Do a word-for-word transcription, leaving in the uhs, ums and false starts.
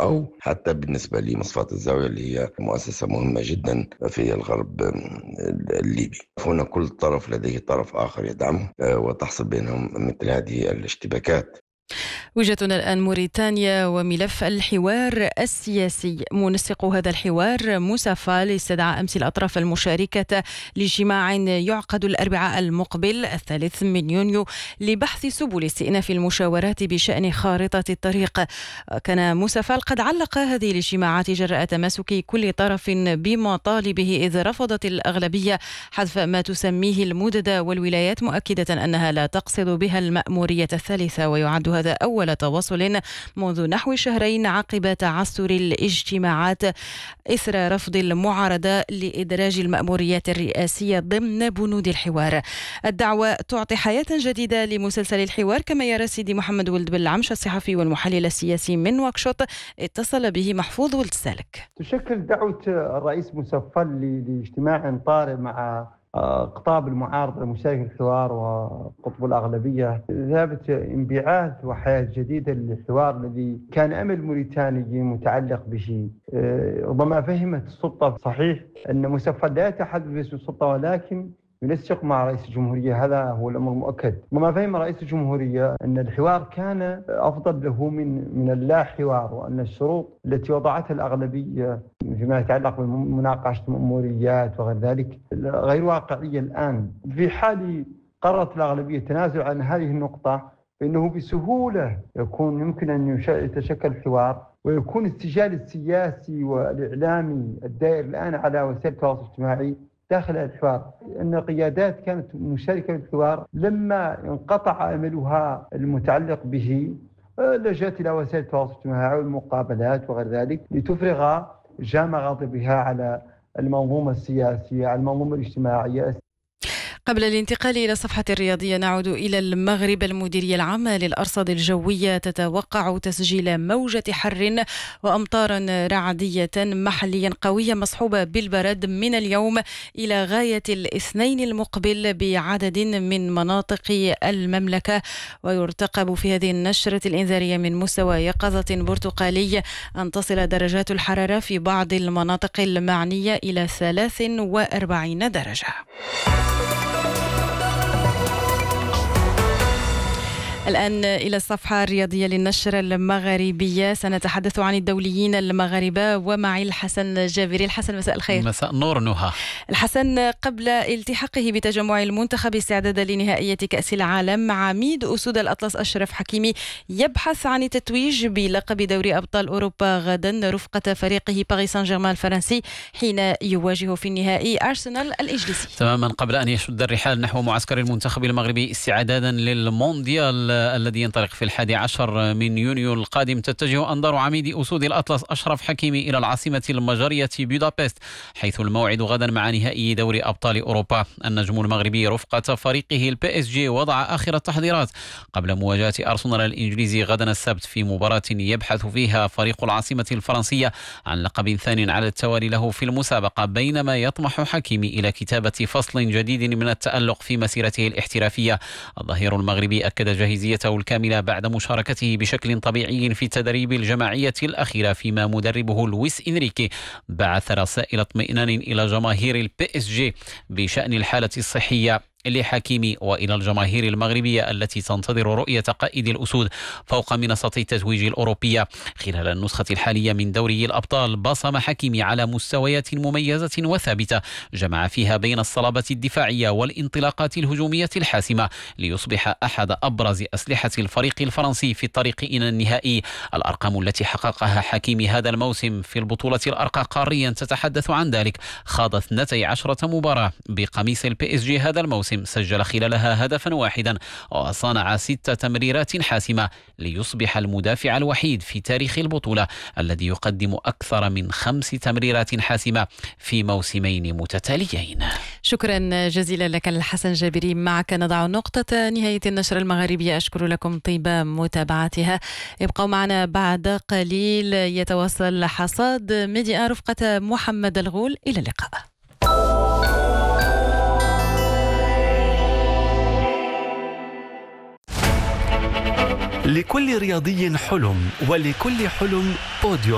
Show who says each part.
Speaker 1: أو حتى بالنسبة لمصفاة الزاوية اللي هي مؤسسة مهمة جدا في الغرب الليبي. هنا كل طرف لديه طرف آخر يدعمه وتحصل بينهم مثل هذه الاشتباكات.
Speaker 2: وجهتنا الآن موريتانيا وملف الحوار السياسي. منسق هذا الحوار موسى فال استدعى أمس الأطراف المشاركة لاجتماع يعقد الأربعاء المقبل الثالث من يونيو لبحث سبل استئناف المشاورات بشأن خارطة الطريق. كان موسى فال قد علق هذه الاجتماعات جراء تماسك كل طرف بمطالبه، إذ رفضت الأغلبية حذف ما تسميه المدد والولايات، مؤكدة أنها لا تقصد بها المأمورية الثالثة. ويعد هذا أول تواصل منذ نحو شهرين عقب تعثر الاجتماعات إثر رفض المعارضة لإدراج المأموريات الرئاسية ضمن بنود الحوار. الدعوة تعطي حياة جديدة لمسلسل الحوار، كما يرى سيدي محمد ولد بالعمش الصحفي والمحلل السياسي من واكشوط. اتصل به محفوظ ولد سالك.
Speaker 3: تشكل دعوة الرئيس موسى فال لاجتماع طارئ مع قطاب المعارضة المشاركة في الحوار وقطب الأغلبية ذابت انبعاث وحياة جديدة للحوار الذي كان أمل موريتاني متعلق به. ربما فهمت السلطة صحيح أن موسى فال لا يتحدث باسم السلطة، ولكن ينسق مع رئيس الجمهورية، هذا هو الأمر المؤكد. وما فهم رئيس الجمهورية أن الحوار كان أفضل له من من اللا حوار، وأن الشروط التي وضعتها الأغلبية فيما يتعلق بمناقشة المأموريات وغير ذلك غير واقعية الآن. في حال قررت الأغلبية التنازل عن هذه النقطة، فإنه بسهولة يكون يمكن أن يتشكل حوار، ويكون السجال السياسي والإعلامي الدائر الآن على وسائل التواصل الاجتماعي داخل الحوار. أن القيادات كانت مشاركة في الحوار، لما انقطع أملها المتعلق به لجأت إلى وسائل التواصل الاجتماعي والمقابلات وغير ذلك لتفرغ جام غضبها على المنظومة السياسية، على المنظومة الاجتماعية.
Speaker 2: قبل الانتقال إلى الصفحة الرياضية نعود إلى المغرب. المديرية العامة للأرصاد الجوية تتوقع تسجيل موجة حر وأمطار رعدية محليا قوية مصحوبة بالبرد من اليوم إلى غاية الاثنين المقبل بعدد من مناطق المملكة. ويرتقب في هذه النشرة الإنذارية من مستوى يقظة برتقالي أن تصل درجات الحرارة في بعض المناطق المعنية إلى ثلاث وأربعين درجة. الآن إلى الصفحة الرياضية للنشرة المغربية. سنتحدث عن الدوليين المغاربة ومعي الحسن جابري. الحسن، مساء الخير.
Speaker 4: مساء النور نهى.
Speaker 2: الحسن، قبل التحاقه بتجمع المنتخب استعدادا لنهائية كأس العالم، عميد أسود الأطلس أشرف حكيمي يبحث عن التتويج بلقب دوري أبطال أوروبا غدا رفقة فريقه باريس سان جيرمان الفرنسي حين يواجه في النهائي أرسنال الإنجليزي.
Speaker 4: تماما قبل أن يشد الرحال نحو معسكر المنتخب المغربي استعدادا للمونديال الذي ينطلق في الحادي عشر من يونيو القادم، تتجه أنظار عميد أسود الأطلس أشرف حكيمي إلى العاصمة المجرية بودابست، حيث الموعد غدا مع نهائي دوري أبطال أوروبا. النجم المغربي رفقة فريقه البي اس جي وضع آخر التحضيرات قبل مواجهة أرسنال الإنجليزي غدا السبت في مباراة يبحث فيها فريق العاصمة الفرنسية عن لقب ثاني على التوالي له في المسابقة، بينما يطمح حكيمي إلى كتابة فصل جديد من التألق في مسيرته الاحترافية. الظهير المغربي أكد جاهزيته الكاملة بعد مشاركته بشكل طبيعي في التدريب الجماعية الأخيرة، فيما مدربه لويس إنريكي بعث رسائل اطمئنان إلى جماهير البي اس جي بشأن الحالة الصحية لحكيمي وإلى الجماهير المغربية التي تنتظر رؤية قائد الأسود فوق منصة التتويج الأوروبية. خلال النسخة الحالية من دوري الأبطال بصم حكيمي على مستويات مميزة وثابتة جمع فيها بين الصلابة الدفاعية والانطلاقات الهجومية الحاسمة ليصبح أحد أبرز أسلحة الفريق الفرنسي في الطريق إلى النهائي. الأرقام التي حققها حكيمي هذا الموسم في البطولة الأرقى قاريا تتحدث عن ذلك. خاض اثنتي عشرة مباراة بقميص البي اس جي هذا الموسم، سجل خلالها هدفا واحدا وصنع ست تمريرات حاسمة ليصبح المدافع الوحيد في تاريخ البطولة الذي يقدم أكثر من خمس تمريرات حاسمة في موسمين متتاليين.
Speaker 2: شكرا جزيلا لك الحسن جابري. معك نضع نقطة نهاية النشرة المغربية. أشكر لكم طيب متابعتها. ابقوا معنا بعد قليل يتواصل حصاد ميديا رفقة محمد الغول. إلى اللقاء.
Speaker 5: لكل رياضي حلم، ولكل حلم بوديوم.